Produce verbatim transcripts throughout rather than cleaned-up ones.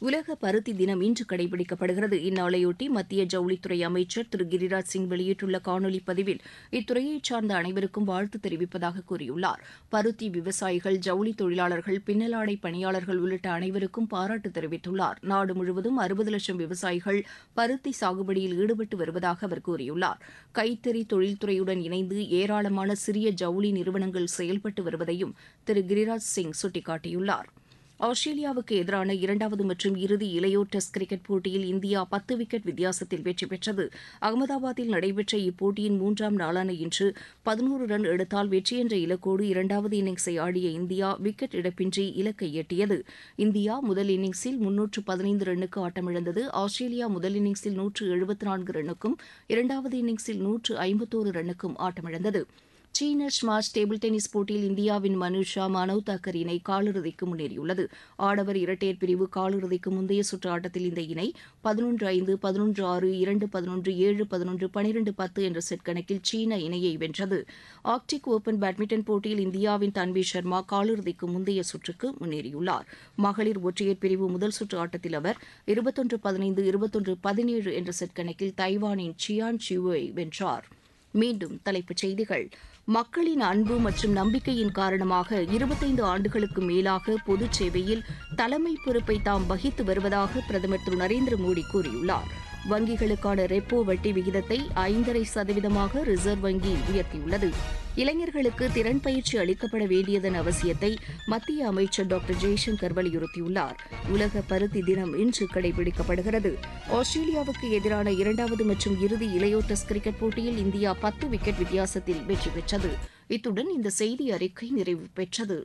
உலக பருத்தி தினம் இன்று கடைபிடிக்கப்படுகிறது. இந்நாளையொட்டி மத்திய ஜவுளித்துறை அமைச்சர் திரு கிரிராஜ் சிங் வெளியிட்டுள்ள காணொலி பதிவில் இத்துறையைச் சார்ந்த அனைவருக்கும் வாழ்த்து தெரிவிப்பதாக கூறியுள்ளார். பருத்தி விவசாயிகள், ஜவுளி தொழிலாளர்கள், பின்னலாடை பணியாளர்கள் உள்ளிட்ட அனைவருக்கும் பாராட்டு தெரிவித்துள்ளார். நாடு முழுவதும் அறுபது லட்சம் விவசாயிகள் பருத்தி சாகுபடியில் ஈடுபட்டு வருவதாக அவர் கூறியுள்ளார். கைத்தறி தொழில்துறையுடன் இணைந்து ஏராளமான சிறிய ஜவுளி நிறுவனங்கள் செயல்பட்டு வருவதையும் திரு கிரிராஜ் சிங் சுட்டிக்காட்டியுள்ளார். ஆஸ்திரேலியாவுக்கு எதிரான இரண்டாவது மற்றும் இறுதி இளையோர் டெஸ்ட் கிரிக்கெட் போட்டியில் இந்தியா பத்து விக்கெட் வித்தியாசத்தில் வெற்றி பெற்றது. அகமதாபாத்தில் நடைபெற்ற இப்போட்டியின் மூன்றாம் நாளான இன்று பதினோரு ரன் எடுத்தால் வெற்றி என்ற இலக்கோடு இரண்டாவது இன்னிங்ஸை ஆடிய இந்தியா விக்கெட் இழப்பின்றி இலக்கை எட்டியது. இந்தியா முதல் இன்னிங்ஸில் முன்னூற்று பதினைந்து ரன்னுக்கு ஆட்டமிழந்தது. ஆஸ்திரேலியா முதல் இன்னிங்ஸில் நூற்று எழுபத்து நான்கு ரன்னுக்கும் இரண்டாவது இன்னிங்ஸில் நூற்று ஐம்பத்தோரு ரன்னுக்கும் ஆட்டமிழந்தது. சீன ஸ்மாஷ் டேபிள் டென்னிஸ் போட்டியில் இந்தியாவின் மனுஷா மனவ் தாக்கர் இணை காலிறுதிக்கு முன்னேறியுள்ளது. ஆடவர் இரட்டையர் பிரிவு காலிறுதிக்கு முந்தைய சுற்று ஆட்டத்தில் இந்த இணை பதினொன்று ஐந்து, பதினொன்று ஆறு, இரண்டு பதினொன்று, ஏழு பதினொன்று, பனிரெண்டு பத்து என்ற செட் கணக்கில் சீன இணையை வென்றது. ஆர்க்டிக் ஓபன் பேட்மிண்டன் போட்டியில் இந்தியாவின் தன்வி சர்மா காலிறுதிக்கு முந்தைய சுற்றுக்கு முன்னேறியுள்ளார். மகளிர் ஒற்றையர் பிரிவு முதல் சுற்று ஆட்டத்தில் அவர் இருபத்தொன்று பதினைந்து, இருபத்தொன்று பதினேழு என்ற செட் கணக்கில் தைவானின் சியான் சியூவை வென்றார். மீண்டும் தலைப்புச் செய்திகள். மக்களின் அன்பு மற்றும் நம்பிக்கையின் காரணமாக இருபத்தைந்து ஆண்டுகளுக்கு மேலாக பொதுச் சேவையில் தலைமை பொறுப்பை தாம் வகித்து வருவதாக பிரதமர் திரு நரேந்திர மோடி கூறியுள்ளார். வங்கிகளுக்கான ரெப்போ வட்டி விகிதத்தை ஐந்தரை சதவீதமாக ரிசர்வ் வங்கி உயர்த்தியுள்ளது. இளைஞர்களுக்கு திறன் பயிற்சி அளிக்கப்பட வேண்டியதன் அவசியத்தை மத்திய அமைச்சர் டாக்டர் ஜெய்சங்கர் வலியுறுத்தியுள்ளார். உலக பருத்தி தினம் இன்று கடைபிடிக்கப்படுகிறது. ஆஸ்திரேலியாவுக்கு எதிரான இரண்டாவது மற்றும் இறுதி இளையோர் டெஸ்ட் கிரிக்கெட் போட்டியில் இந்தியா பத்து விக்கெட் வித்தியாசத்தில் வெற்றி பெற்றது. இத்துடன் இந்த செய்தி அறிக்கை நிறைவு பெற்றது.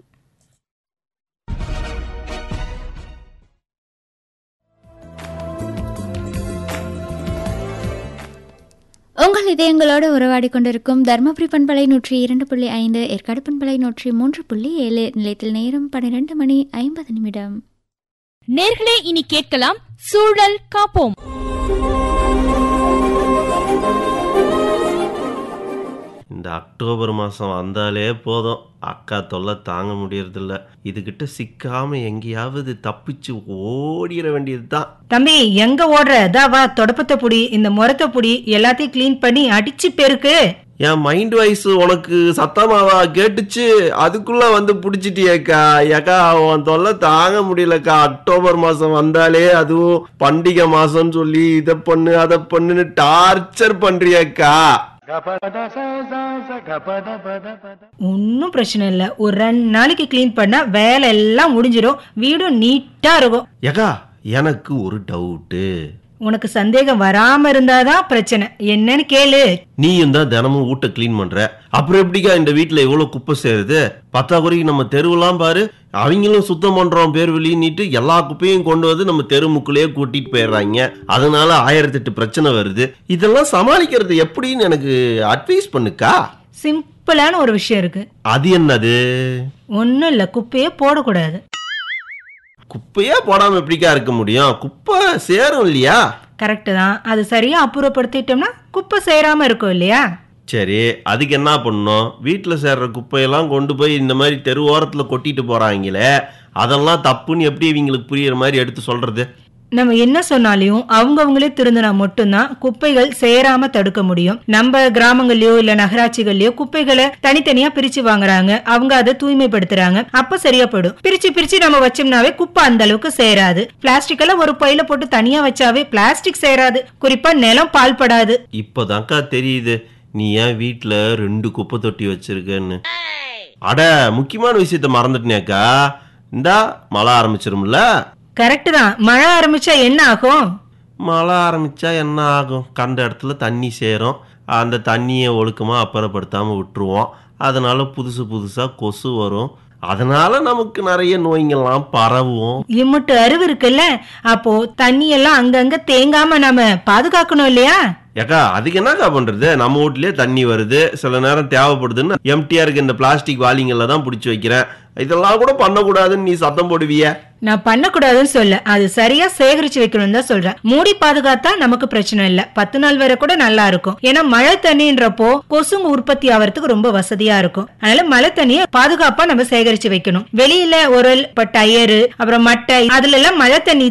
உங்கள் இதயங்களோடு உறவாடி கொண்டிருக்கும் தர்மபுரி பண்பலை நூற்றி இரண்டு புள்ளி ஐந்து, ஏற்காடு பண்பலை நூற்றி மூன்று புள்ளி ஏழு. நிலையத்தில் நேரம் பன்னிரண்டு மணி ஐம்பது நிமிடம். நேர்களே, இனி கேட்கலாம் சூழல் காப்போம். இந்த அக்டோபர் மாதம் வந்தாலே போதும், அக்கா தொல்லை தாங்க முடியறதில்ல. இதுகிட்ட சிக்காம எங்கேயாவது தப்பிச்சு ஓடிட வேண்டியது தான். தம்பி, எங்க ஓடுற? தாவா, தொடப்பத்தை புடி, இந்த முறத்தை புடி, எல்லாத்தையும் கிளீன் பண்ணி அடிச்சு பெருக்கு. என் மைண்ட் வாய்ஸ் உனக்கு சத்தமாவா கேட்டுச்சு? அதுக்குள்ள வந்து பிடிச்சிட்டியக்கா. ஏக்கா, அவன் தொல்லை தாங்க முடியலக்கா. அக்டோபர் மாசம் வந்தாலே அதுவும் பண்டிகை மாசம்னு சொல்லி இதை பண்ணு அதை பண்ணுன்னு டார்ச்சர் பண்றியக்கா. ஒன்னும் பிரச்சனை இல்ல, ஒரு ரெண்டு நாளைக்கு கிளீன் பண்ணா வேலை எல்லாம் முடிஞ்சிடும், வீடும் நீட்டா இருக்கும். ஏக்கா, எனக்கு ஒரு டவுட்டு. உனக்கு சந்தேகம் வராம இருந்தாதான் பிரச்சனை. என்னன்னு கேளு. நீயும் தான் தினமும் வீட்டை கிளீன் பண்ற, அப்புறம் எப்படிக்கா இந்த வீட்டுல எவ்வளவு குப்பை சேருது? பத்தாக்குறைக்கு நம்ம தெருவெல்லாம் பாரு, அவங்களும் சுத்தம் பண்றோம் பேர் வெளியிட்டு எல்லா குப்பையும் கொண்டு வந்து நம்ம தெருமுக்குள்ளேயே கூட்டிட்டு போயிடுறாங்க. அதனால ஆயிரத்தி எட்டு பிரச்சனை வருது. இதெல்லாம் சமாளிக்கிறது எப்படின்னு எனக்கு அட்வைஸ் பண்ணுக்கா. சிம்பிளான ஒரு விஷயம் இருக்கு. அது என்னது? ஒன்னும் இல்ல, குப்பையே போடக்கூடாது. குப்பையே போடாம எப்படிக்கா இருக்க முடியும்? குப்பை சேரும் இல்லையா? கரெக்ட் தான். அது சரியா அப்புறப்படுத்திட்டோம்னா குப்பை சேராம இருக்கும் இல்லையா? சரி, அதுக்கு என்ன பண்ணணும்? வீட்டில் சேர்ற குப்பையெல்லாம் கொண்டு போய் இந்த மாதிரி தெரு ஓரத்தில் கொட்டிட்டு போறாங்களே, அதெல்லாம் தப்புன்னு எப்படி இவங்களுக்கு புரியுற மாதிரி எடுத்து சொல்றது? நம்ம என்ன சொன்னாலையும் அவங்கவுங்களே திருந்தினா மட்டும்தான் குப்பைகள் சேராம தடுக்க முடியும். நம்ம கிராமங்கள்லயோ இல்ல நகராட்சிகள்லயோ குப்பைகளை தனித்தனியா பிரிச்சு வாங்குறாங்க, அவங்க அதை தூய்மைப்படுத்துறாங்க, அப்ப சரியா போயிடும். பிரிச்சு பிரிச்சு நம்ம வச்சோம்னாவே குப்பை அந்த அளவுக்கு சேராது. பிளாஸ்டிக் எல்லாம் ஒரு பையில போட்டு தனியா வச்சாவே பிளாஸ்டிக் சேராது, குறிப்பா நிலம் பால்படாது. இப்பதான்க்கா தெரியுது நீ ஏன் வீட்டுல ரெண்டு குப்பை தொட்டி வச்சிருக்கன்னு. அட, முக்கியமான விஷயத்த மறந்துட்டேக்கா. இந்தா மழை ஆரம்பிச்சிரும்ல. கரெக்ட் தான். மழை ஆரம்பிச்சா என்ன ஆகும்? மழை ஆரம்பிச்சா என்ன ஆகும்? கண்ட இடத்துல தண்ணி சேரும். அந்த தண்ணியை ஒழுக்கமா அப்புறப்படுத்தாம விட்டுருவோம். அதனால புதுசு புதுசா கொசு வரும். அதனால நமக்கு நிறைய நோய்கள்லாம் பரவும். இம்முட்டு அறிவு இருக்குல்ல, அப்போ தண்ணி எல்லாம் அங்கங்க தேங்காம நாம பாதுகாக்கணும் இல்லையா? ஏக்கா, அதுக்கு என்னக்கா பண்றது? நம்ம வீட்லயே தண்ணி வருது, சில நேரம் தேவைப்படுதுன்னு எம்டிஆர் இருக்க இந்த பிளாஸ்டிக் வாளிங்கள்ல தான் பிடிச்சி வைக்கிறேன். இதெல்லாம் கூட பண்ணக்கூடாதுன்னு நீ சத்தம் போடுவிய. நான் பண்ணக்கூடாதுன்னு சொல்ல, அது சரியா சேகரிச்சு வைக்கணும்னு தான் சொல்றேன். மூடி பாதுகாத்தா நமக்கு பிரச்சனை இல்ல, பத்து நாள் வரை கூட நல்லா இருக்கும். ஏன்னா மழை தண்ணின்றப்போ கொசுங்க உற்பத்தி ஆகிறதுக்கு ரொம்ப வசதியா இருக்கும். அதனால மழை தண்ணியை பாதுகாப்பா நம்ம சேகரிச்சு வைக்கணும். வெளியில ஒரு டயரு அப்புறம் மட்டை அதுல எல்லாம் மழை தண்ணி